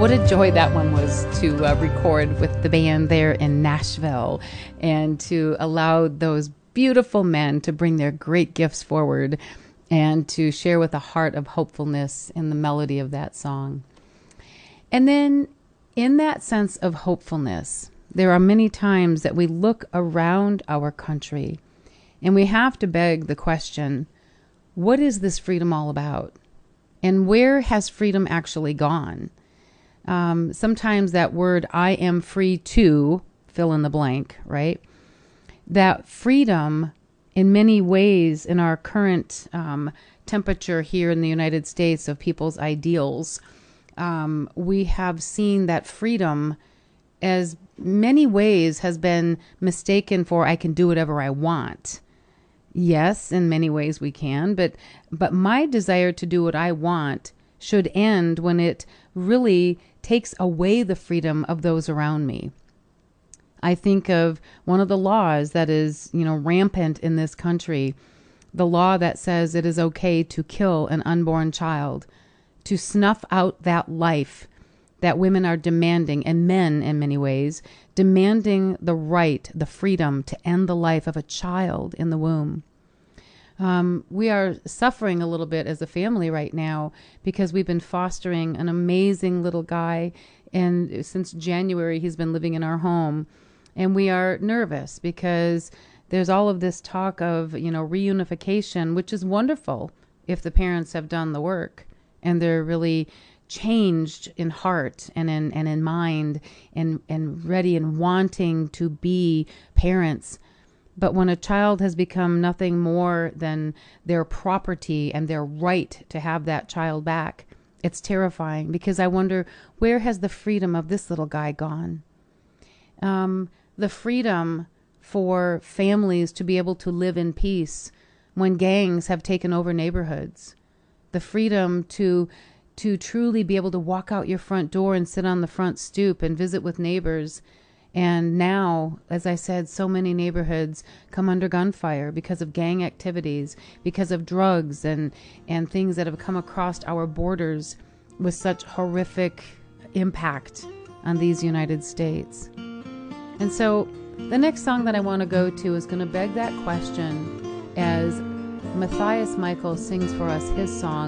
what a joy that one was to record with the band there in Nashville and to allow those beautiful men to bring their great gifts forward and to share with a heart of hopefulness in the melody of that song. And then in that sense of hopefulness, there are many times that we look around our country and we have to beg the question, what is this freedom all about? And where has freedom actually gone? Sometimes that word, I am free to, fill in the blank, right? That freedom, in many ways, in our current temperature here in the United States of people's ideals, we have seen that freedom, as many ways, has been mistaken for I can do whatever I want. Yes, in many ways we can, but my desire to do what I want should end when it really takes away the freedom of those around me. I think of one of the laws that is, rampant in this country, the law that says it is okay to kill an unborn child, to snuff out that life that women are demanding, and men in many ways, demanding the right, the freedom to end the life of a child in the womb. We are suffering a little bit as a family right now because we've been fostering an amazing little guy, and since January he's been living in our home, and we are nervous because there's all of this talk of, reunification, which is wonderful if the parents have done the work and they're really changed in heart and in mind and ready and wanting to be parents. But when a child has become nothing more than their property and their right to have that child back, it's terrifying because I wonder, where has the freedom of this little guy gone? The freedom for families to be able to live in peace when gangs have taken over neighborhoods. The freedom to truly be able to walk out your front door and sit on the front stoop and visit with neighbors. And now, as I said, so many neighborhoods come under gunfire because of gang activities, because of drugs and things that have come across our borders with such horrific impact on these United States. And so the next song that I want to go to is going to beg that question as Matthias Michael sings for us his song,